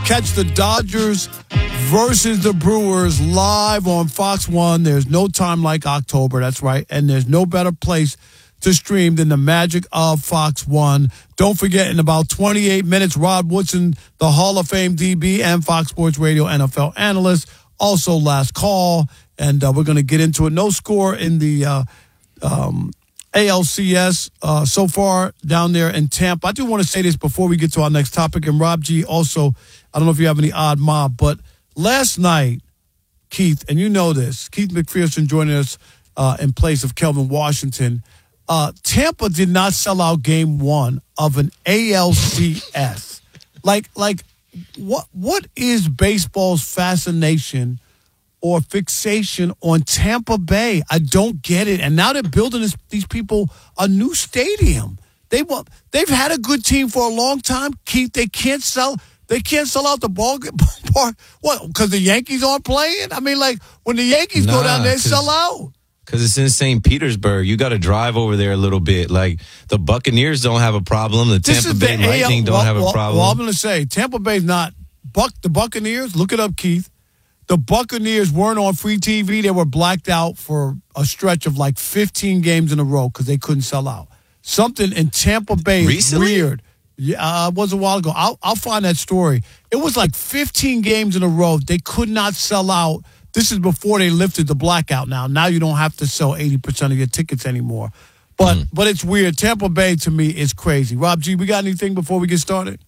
Catch the Dodgers versus the Brewers live on Fox 1. There's no time like October. That's right. And there's no better place to stream than the magic of Fox 1. Don't forget, in about 28 minutes, Rod Woodson, the Hall of Fame DB and Fox Sports Radio NFL analyst. Also, last call. And we're going to get into it. No score in the ALCS so far down there in Tampa. I do want to say this before we get to our next topic. And Rob G, also, I don't know if you have any odd mob, but last night, Keith, and you know this, Keith McPherson joining us in place of Kelvin Washington. Tampa did not sell out game one of an ALCS. Like what is baseball's fascination or fixation on Tampa Bay? I don't get it. And now they're building these people a new stadium. They've had a good team for a long time. Keith, they can't sell out the ballpark. What? Because the Yankees aren't playing? I mean, like when the Yankees go down there, sell out. Because it's in St. Petersburg. You got to drive over there a little bit. Like, the Buccaneers don't have a problem. The Tampa Bay Lightning don't have a problem. Well, I'm going to say, Tampa Bay's not. The Buccaneers, look it up, Keith. The Buccaneers weren't on free TV. They were blacked out for a stretch of like 15 games in a row because they couldn't sell out. Something in Tampa Bay is weird. Yeah, it was a while ago. I'll find that story. It was like 15 games in a row. They could not sell out. This is before they lifted the blackout now. Now you don't have to sell 80% of your tickets anymore. But it's weird. Tampa Bay, to me, is crazy. Rob G, we got anything before we get started?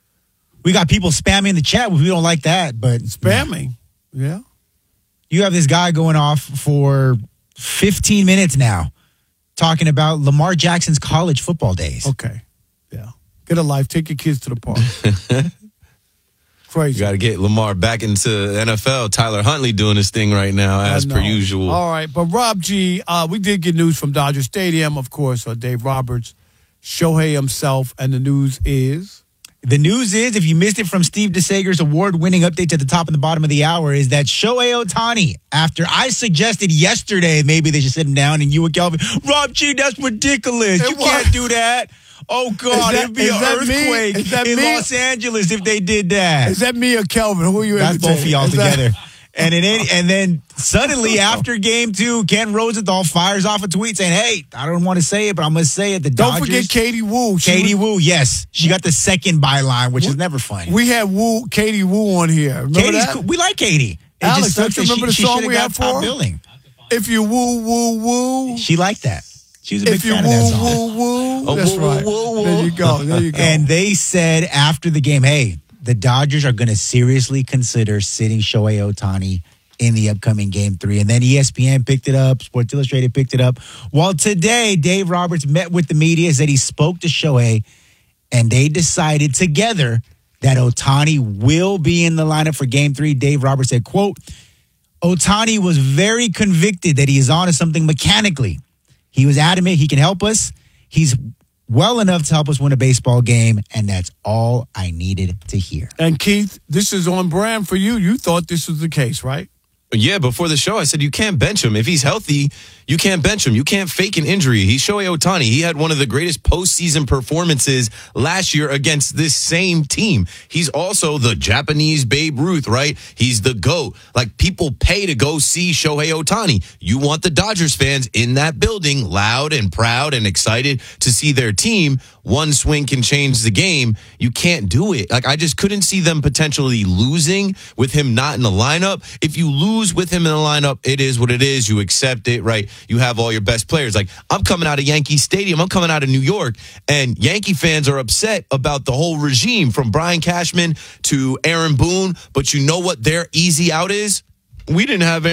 We got people spamming the chat. We don't like that, but... Spamming? Yeah. You have this guy going off for 15 minutes now talking about Lamar Jackson's college football days. Okay. Yeah. Get a life. Take your kids to the park. Crazy. You got to get Lamar back into NFL. Tyler Huntley doing his thing right now, as per usual. All right, but Rob G, we did get news from Dodger Stadium, of course, Dave Roberts, Shohei himself, and the news is? The news is, if you missed it from Steve DeSager's award-winning update at the top and the bottom of the hour, is that Shohei Ohtani, after I suggested yesterday maybe they should sit him down, and you and Kelvin, Rob G, that's ridiculous. You can't do that. Oh, God, it'd be an earthquake in Los Angeles if they did that. Is that me or Kelvin? Who are you That's both of y'all together. And then suddenly after game two, Ken Rosenthal fires off a tweet saying, hey, I don't want to say it, but I'm going to say it. Don't forget Katie Woo. Katie Woo, yes. She got the second byline, which is never fun. We had Katie Woo on here. Remember that? Cool. We like Katie. Alex, don't you remember the song we had for her? Billing. If you woo, woo, woo. She liked that. She was a big fan of that song. If you woo, woo, woo. That's right. There you go. And they said after the game, hey, the Dodgers are going to seriously consider sitting Shohei Ohtani in the upcoming Game 3. And then ESPN picked it up. Sports Illustrated picked it up. Well, today, Dave Roberts met with the media, said he spoke to Shohei, and they decided together that Ohtani will be in the lineup for Game 3. Dave Roberts said, quote, Ohtani was very convicted that he is on to something mechanically. He was adamant he can help us. He's well enough to help us win a baseball game, and that's all I needed to hear. And Keith, this is on brand for you. You thought this was the case, right? Yeah, before the show, I said you can't bench him. If he's healthy, you can't bench him. You can't fake an injury. He's Shohei Ohtani. He had one of the greatest postseason performances last year against this same team. He's also the Japanese Babe Ruth, right? He's the GOAT. Like, people pay to go see Shohei Ohtani. You want the Dodgers fans in that building, loud and proud and excited to see their team. One swing can change the game. You can't do it. Like, I just couldn't see them potentially losing with him not in the lineup. If you lose with him in the lineup, it is what it is. You accept it, right? You have all your best players. Like, I'm coming out of Yankee Stadium. I'm coming out of New York, and Yankee fans are upset about the whole regime from Brian Cashman to Aaron Boone. But you know what their easy out is? We didn't have Aaron